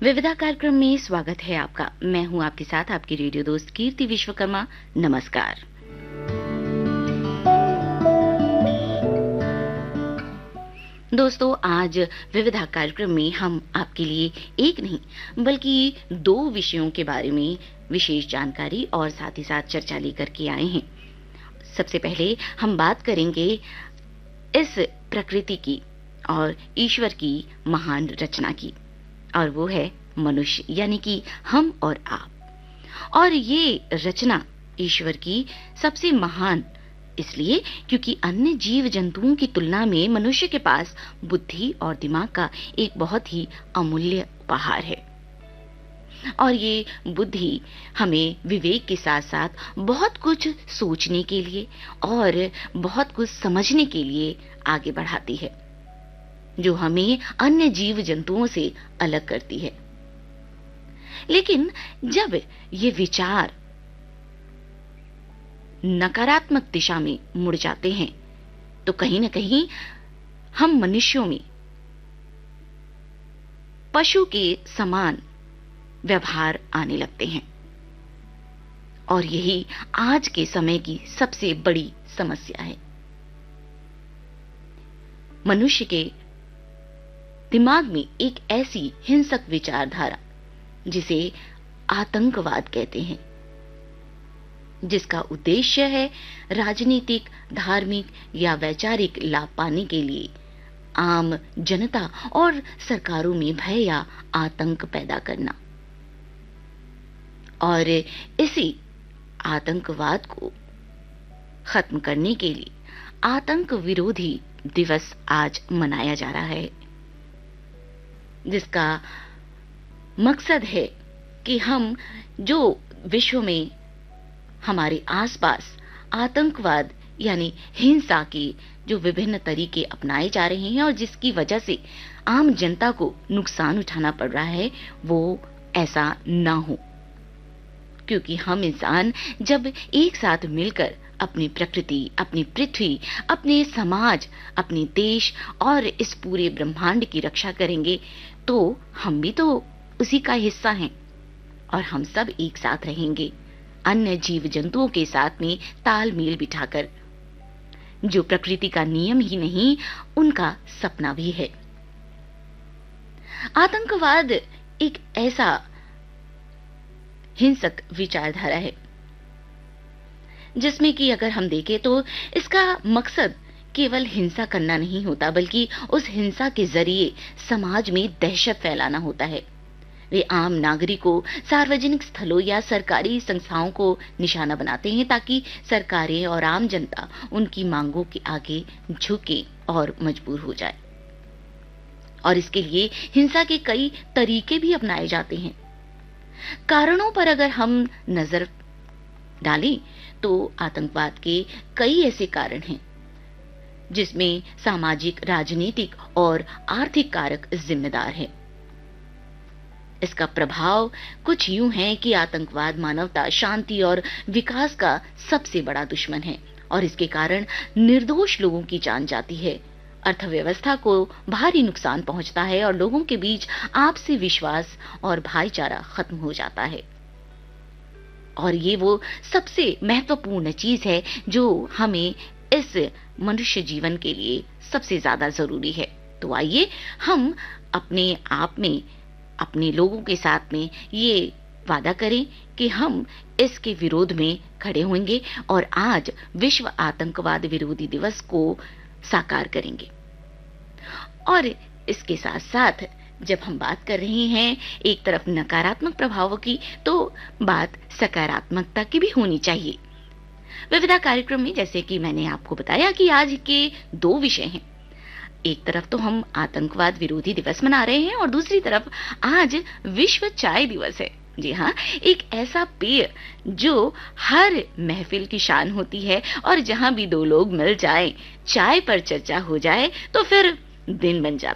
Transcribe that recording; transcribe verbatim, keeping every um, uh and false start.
विविधा कार्यक्रम में स्वागत है आपका। मैं हूं आपके साथ आपकी रेडियो दोस्त कीर्ति विश्वकर्मा। नमस्कार। दोस्तों, आज विविधा कार्यक्रम में हम आपके लिए एक नहीं बल्कि दो विषयों के बारे में विशेष जानकारी और साथ ही साथ चर्चा लेकर के आए हैं। सबसे पहले हम बात करेंगे इस प्रकृति की और ईश्वर की महान रचना की, और वो है मनुष्य, यानी कि हम और आप। और ये रचना ईश्वर की सबसे महान इसलिए क्योंकि अन्य जीव जंतुओं की तुलना में मनुष्य के पास बुद्धि और दिमाग का एक बहुत ही अमूल्य उपहार है। और ये बुद्धि हमें विवेक के साथ साथ बहुत कुछ सोचने के लिए और बहुत कुछ समझने के लिए आगे बढ़ाती है, जो हमें अन्य जीव जंतुओं से अलग करती है। लेकिन जब ये विचार नकारात्मक दिशा में मुड़ जाते हैं तो कहीं न कहीं हम मनुष्यों में पशु के समान व्यवहार आने लगते हैं। और यही आज के समय की सबसे बड़ी समस्या है। मनुष्य के दिमाग में एक ऐसी हिंसक विचारधारा जिसे आतंकवाद कहते हैं, जिसका उद्देश्य है राजनीतिक, धार्मिक या वैचारिक लाभ पाने के लिए आम जनता और सरकारों में भय या आतंक पैदा करना। और इसी आतंकवाद को खत्म करने के लिए आतंक विरोधी दिवस आज मनाया जा रहा है, जिसका मकसद है कि हम जो विश्व में हमारे आसपास आतंकवाद यानी हिंसा के जो विभिन्न तरीके अपनाए जा रहे हैं और जिसकी वजह से आम जनता को नुकसान उठाना पड़ रहा है, वो ऐसा ना हो। क्योंकि हम इंसान जब एक साथ मिलकर अपनी प्रकृति, अपनी पृथ्वी, अपने समाज, अपने देश और इस पूरे ब्रह्मांड की रक्षा करेंगे तो हम भी तो उसी का हिस्सा हैं और हम सब एक साथ रहेंगे, अन्य जीव जंतुओं के साथ में तालमेल बिठाकर। जो प्रकृति का नियम ही नहीं, उनका सपना भी है। आतंकवाद एक ऐसा हिंसक विचारधारा है जिसमें कि अगर हम देखें तो इसका मकसद केवल हिंसा करना नहीं होता, बल्कि उस हिंसा के जरिए समाज में दहशत फैलाना होता है। वे आम नागरिकों, सार्वजनिक स्थलों या सरकारी संस्थाओं को निशाना बनाते हैं ताकि सरकारें और आम जनता उनकी मांगों के आगे झुके और मजबूर हो जाए। और इसके लिए हिंसा के कई तरीके भी अपनाए जाते हैं। कारणों पर अगर हम नजर डालें तो आतंकवाद के कई ऐसे कारण हैं जिसमें सामाजिक, राजनीतिक और आर्थिक कारक जिम्मेदार हैं। इसका प्रभाव कुछ यूं है कि आतंकवाद मानवता, शांति और विकास का सबसे बड़ा दुश्मन है और इसके कारण निर्दोष लोगों की जान जाती है, अर्थव्यवस्था को भारी नुकसान पहुंचता है और लोगों के बीच आपसी विश्वास और भाईचारा खत्म हो जाता है। और ये वो सबसे महत्वपूर्ण चीज है जो हमें इस मनुष्य जीवन के लिए सबसे ज्यादा जरूरी है। तो आइए हम अपने आप में, अपने लोगों के साथ में ये वादा करें कि हम इसके विरोध में खड़े होंगे और आज विश्व आतंकवाद विरोधी दिवस को साकार करेंगे। और इसके साथ साथ जब हम बात कर रहे हैं एक तरफ नकारात्मक प्रभावों की, तो बात सकारात्मकता की भी होनी चाहिए। विविधा कार्यक्रम में जैसे कि मैंने आपको बताया कि आज के दो विषय हैं। एक तरफ तो हम आतंकवाद विरोधी दिवस मना रहे हैं और दूसरी तरफ आज विश्व चाय दिवस है। जी हाँ, एक ऐसा पेय जो हर महफिल की शान होती है और जहां भी दो लोग मिल जाएं, चाय पर चर्चा हो जाए तो फिर दिन बन जाता